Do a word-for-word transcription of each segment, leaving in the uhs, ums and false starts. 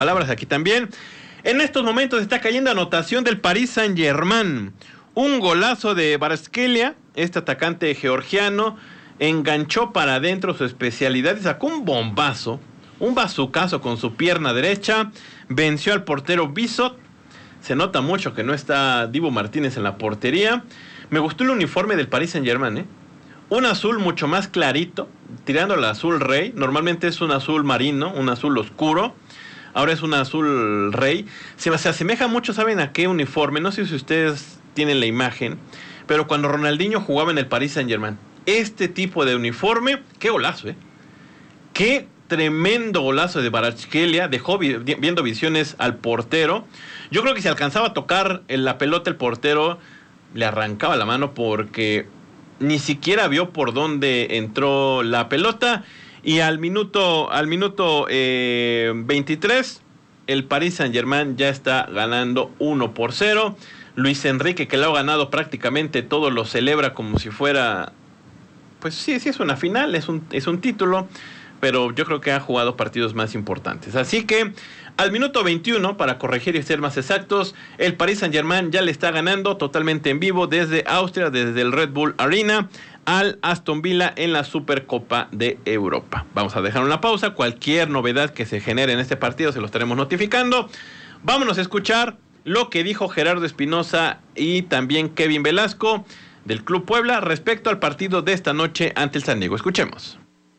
Palabras aquí también. En estos momentos está cayendo anotación del Paris Saint-Germain. Un golazo de Kvaratskhelia, este atacante georgiano, enganchó para adentro su especialidad y sacó un bombazo, un bazucazo con su pierna derecha, venció al portero Bissot. Se nota mucho que no está Dibu Martínez en la portería. Me gustó el uniforme del Paris Saint-Germain, ¿eh? Un azul mucho más clarito, tirando al azul rey. Normalmente es un azul marino, un azul oscuro. Ahora es un azul rey. Se, se asemeja mucho, ¿saben a qué uniforme? No sé si ustedes tienen la imagen, pero cuando Ronaldinho jugaba en el Paris Saint-Germain, este tipo de uniforme, qué golazo, ¿eh? Qué tremendo golazo de Kvaratskhelia, dejó vi, viendo visiones al portero. Yo creo que si alcanzaba a tocar en la pelota el portero, le arrancaba la mano porque ni siquiera vio por dónde entró la pelota. Y al minuto, al minuto eh, veintitrés, el Paris Saint-Germain ya está ganando uno por cero. Luis Enrique, que lo ha ganado prácticamente todo, lo celebra como si fuera, pues sí, sí es una final, es un, es un título, pero yo creo que ha jugado partidos más importantes. Así que al minuto veintiuno, para corregir y ser más exactos, el Paris Saint-Germain ya le está ganando totalmente en vivo desde Austria, desde el Red Bull Arena, al Aston Villa en la Supercopa de Europa. Vamos a dejar una pausa. Cualquier novedad que se genere en este partido se lo estaremos notificando. Vámonos a escuchar lo que dijo Gerardo Espinoza y también Kevin Velasco del Club Puebla respecto al partido de esta noche ante el San Diego. Escuchemos.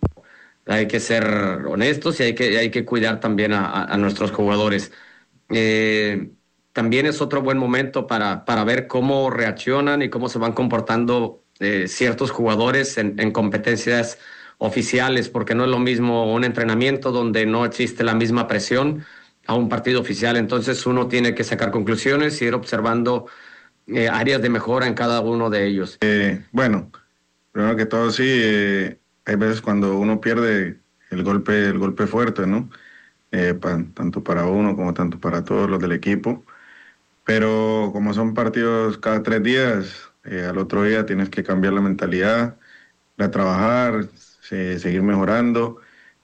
Hay que ser honestos y hay que, hay que cuidar también a, a nuestros jugadores. Eh, también es otro buen momento para, para ver cómo reaccionan y cómo se van comportando eh, ciertos jugadores en, en competencias oficiales, porque no es lo mismo un entrenamiento donde no existe la misma presión a un partido oficial. Entonces uno tiene que sacar conclusiones y ir observando eh, áreas de mejora en cada uno de ellos. Eh, bueno, primero que todo sí, eh, hay veces cuando uno pierde el golpe, el golpe fuerte, ¿no? Eh, pa, tanto para uno como tanto para todos los del equipo. Pero como son partidos cada tres días, eh, al otro día tienes que cambiar la mentalidad, la trabajar, se, seguir mejorando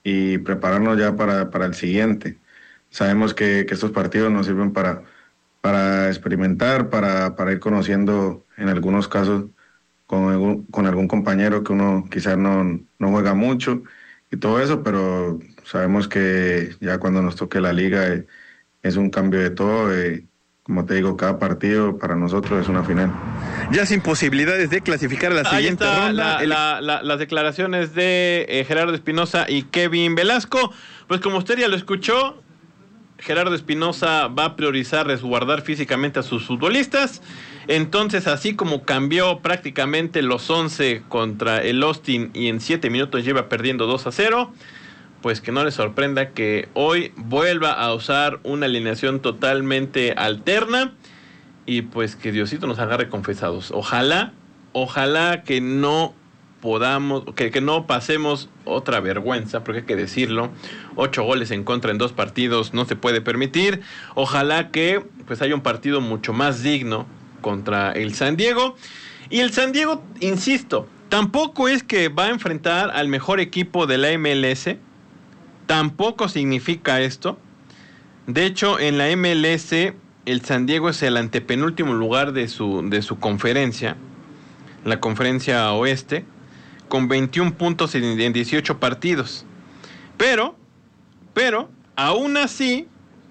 y prepararnos ya para, para el siguiente. Sabemos que, que estos partidos nos sirven para, para experimentar, para, para ir conociendo en algunos casos con algún, con algún compañero que uno quizás no, no juega mucho y todo eso, pero sabemos que ya cuando nos toque la liga eh, es un cambio de todo. Eh, como te digo, cada partido para nosotros es una final. Ya sin posibilidades de clasificar a la Ahí siguiente está ronda. la, el... la, la, las declaraciones de eh, Gerardo Espinoza y Kevin Velasco. Pues como usted ya lo escuchó, Gerardo Espinoza va a priorizar resguardar físicamente a sus futbolistas. Entonces, así como cambió prácticamente los once contra el Austin y en siete minutos lleva perdiendo dos a cero, pues que no le sorprenda que hoy vuelva a usar una alineación totalmente alterna y pues que Diosito nos agarre confesados. Ojalá, ojalá que no podamos, que, que no pasemos otra vergüenza, porque hay que decirlo, ocho goles en contra en dos partidos no se puede permitir. Ojalá que pues haya un partido mucho más digno contra el San Diego. Y el San Diego, insisto, tampoco es que va a enfrentar al mejor equipo de la M L S, tampoco significa esto. De hecho, en la M L S, el San Diego es el antepenúltimo lugar de su, de su conferencia, la conferencia oeste, con veintiún puntos en, en dieciocho partidos. Pero, pero, aún así,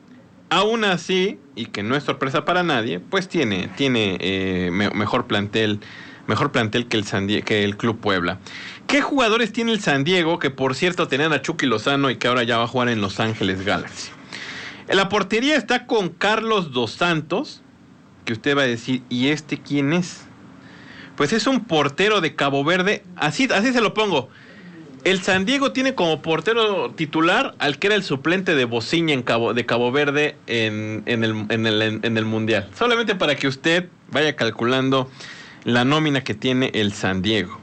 aún así, y que no es sorpresa para nadie, pues tiene, tiene eh, me, mejor plantel, mejor plantel que el, San Die- que el Club Puebla. ¿Qué jugadores tiene el San Diego? Que por cierto tenían a Chucky Lozano y que ahora ya va a jugar en Los Ángeles Galaxy. En la portería está con Carlos Dos Santos, que usted va a decir, ¿y este quién es? Pues es un portero de Cabo Verde, así, así se lo pongo. El San Diego tiene como portero titular al que era el suplente de Bociña en Cabo, de Cabo Verde en, en, el, en, el, en el Mundial. Solamente para que usted vaya calculando la nómina que tiene el San Diego.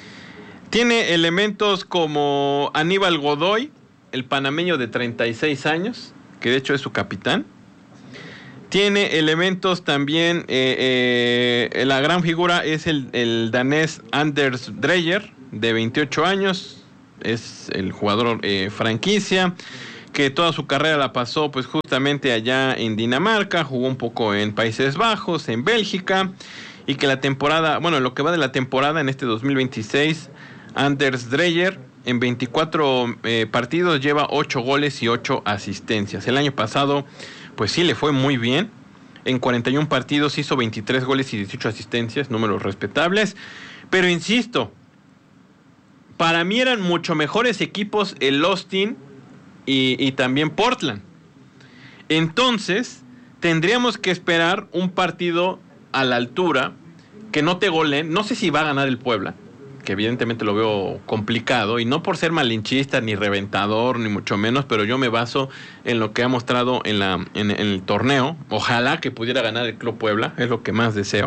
Tiene elementos como Aníbal Godoy, el panameño de treinta y seis años, que de hecho es su capitán. Tiene elementos también, eh, eh, la gran figura es el, el danés Anders Dreyer, de veintiocho años, es el jugador eh, franquicia. que toda su carrera la pasó pues justamente allá en Dinamarca, jugó un poco en Países Bajos, en Bélgica, y que la temporada, bueno, lo que va de la temporada en este dos mil veintiséis, Anders Dreyer en veinticuatro eh, partidos lleva ocho goles y ocho asistencias. El año pasado pues sí le fue muy bien, en cuarenta y uno partidos hizo veintitrés goles y dieciocho asistencias, números respetables, pero insisto, para mí eran mucho mejores equipos el Austin y, y también Portland. Entonces, tendríamos que esperar un partido a la altura, que no te golen. No sé si va a ganar el Puebla, que evidentemente lo veo complicado, y no por ser malinchista, ni reventador, ni mucho menos, pero yo me baso en lo que ha mostrado en, la, en, en el torneo. Ojalá que pudiera ganar el Club Puebla, es lo que más deseo.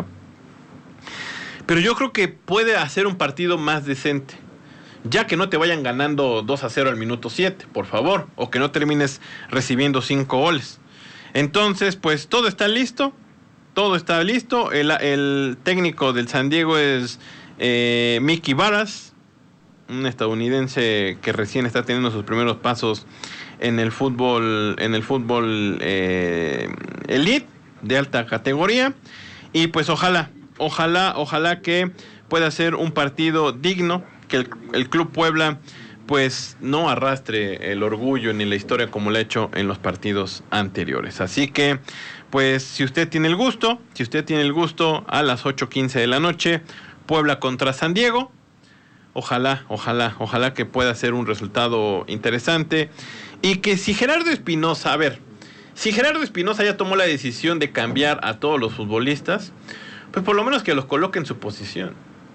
Pero yo creo que puede hacer un partido más decente, ya que no te vayan ganando dos a cero al minuto siete, por favor, o que no termines recibiendo cinco goles. Entonces, pues todo está listo, todo está listo. El, el técnico del San Diego es eh, Mickey Barras, un estadounidense que recién está teniendo sus primeros pasos en el fútbol, en el fútbol eh, elite de alta categoría. Y pues ojalá, ojalá, ojalá que pueda ser un partido digno, que el, el Club Puebla pues no arrastre el orgullo ni la historia como lo ha hecho en los partidos anteriores. Así que, pues, si usted tiene el gusto, si usted tiene el gusto, a las ocho quince de la noche, Puebla contra San Diego. Ojalá, ojalá, ojalá que pueda ser un resultado interesante. Y que si Gerardo Espinosa, a ver, si Gerardo Espinosa ya tomó la decisión de cambiar a todos los futbolistas, pues por lo menos que los coloque en su posición.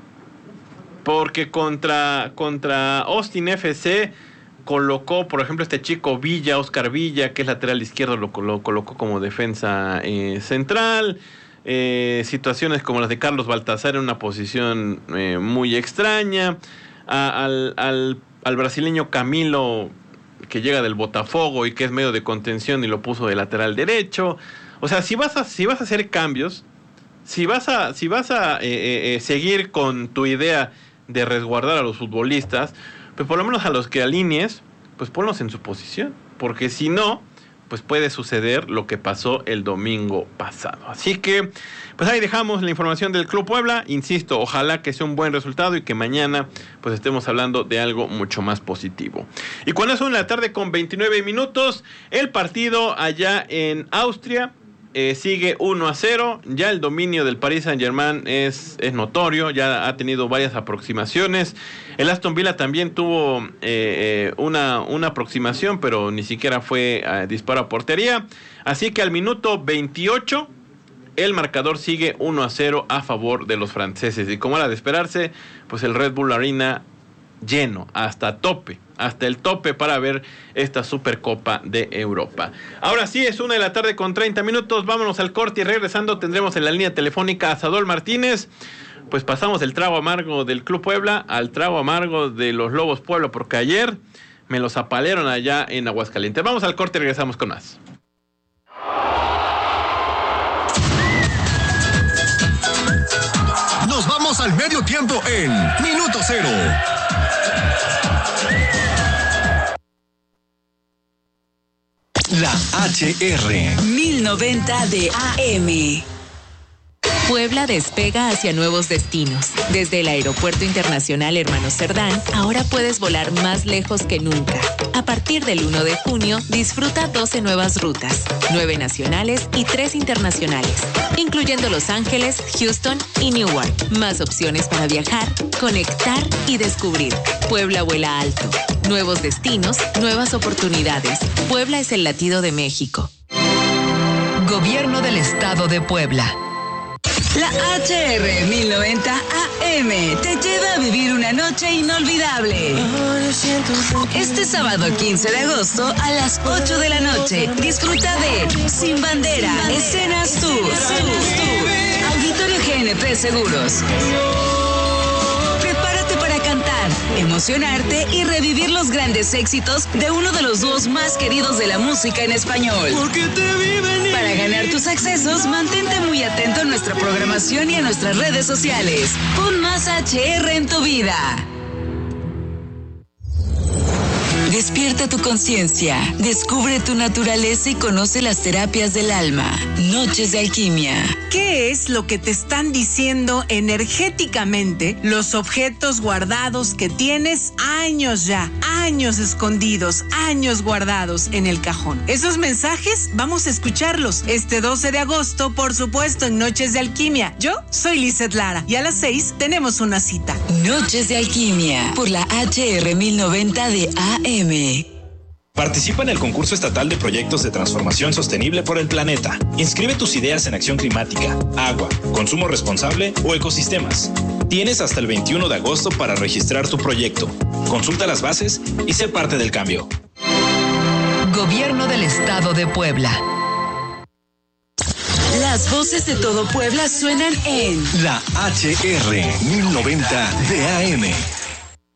Porque contra, contra Austin F C colocó, por ejemplo, este chico Villa, Oscar Villa, que es lateral izquierdo, lo, lo colocó como defensa eh, central. Eh, situaciones como las de Carlos Baltazar en una posición eh, muy extraña. A, al, al, al brasileño Camilo, que llega del Botafogo y que es medio de contención, y lo puso de lateral derecho. O sea, si vas a, si vas a hacer cambios, si vas a, si vas a eh, eh, seguir con tu idea de resguardar a los futbolistas, pues por lo menos a los que alinees, pues ponlos en su posición, porque si no, pues puede suceder lo que pasó el domingo pasado. Así que, pues ahí dejamos la información del Club Puebla. Insisto, ojalá que sea un buen resultado y que mañana pues estemos hablando de algo mucho más positivo. Y cuando son la tarde con veintinueve minutos, el partido allá en Austria Eh, sigue uno a cero, ya el dominio del Paris Saint-Germain es, es notorio, ya ha tenido varias aproximaciones. El Aston Villa también tuvo eh, eh, una, una aproximación, pero ni siquiera fue eh, disparo a portería. Así que al minuto veintiocho, el marcador sigue uno a cero a favor de los franceses. Y como era de esperarse, pues el Red Bull Arena lleno, hasta tope, hasta el tope para ver esta Supercopa de Europa. Ahora sí, es una de la tarde con treinta minutos, vámonos al corte y regresando tendremos en la línea telefónica a Sadol Martínez. Pues pasamos del trago amargo del Club Puebla al trago amargo de los Lobos Puebla, porque ayer me los apalearon allá en Aguascalientes. Vamos al corte y regresamos con más. Nos vamos al medio tiempo en Minuto Cero. La H R mil noventa de A M. Puebla despega hacia nuevos destinos. Desde el Aeropuerto Internacional Hermanos Cerdán, ahora puedes volar más lejos que nunca. A partir del uno de junio, disfruta doce nuevas rutas, nueve nacionales y tres internacionales, incluyendo Los Ángeles, Houston y Newark. Más opciones para viajar, conectar y descubrir. Puebla vuela alto. Nuevos destinos, nuevas oportunidades. Puebla es el latido de México. Gobierno del Estado de Puebla. La H R mil noventa A M te lleva a vivir una noche inolvidable. Este sábado quince de agosto a las ocho de la noche, disfruta de Sin Bandera, Escenas Tour, Auditorio G N P Seguros. Prepárate para cantar, emocionarte y revivir los grandes éxitos de uno de los dúos más queridos de la música en español. Para ganar tus accesos, mantente muy atento a nuestra programación y a nuestras redes sociales. Pon más H R en tu vida. Despierta tu conciencia, descubre tu naturaleza y conoce las terapias del alma. Noches de Alquimia. ¿Qué es lo que te están diciendo energéticamente los objetos guardados que tienes años ya, años escondidos, años guardados en el cajón? Esos mensajes vamos a escucharlos este doce de agosto, por supuesto, en Noches de Alquimia. Yo soy Lizeth Lara y a las seis tenemos una cita. Noches de Alquimia por la H R mil noventa de A M. Participa en el concurso estatal de proyectos de transformación sostenible por el planeta. Inscribe tus ideas en acción climática, agua, consumo responsable o ecosistemas. Tienes hasta el veintiuno de agosto para registrar tu proyecto. Consulta las bases y sé parte del cambio. Gobierno del Estado de Puebla. Las voces de todo Puebla suenan en La H R mil noventa de A M.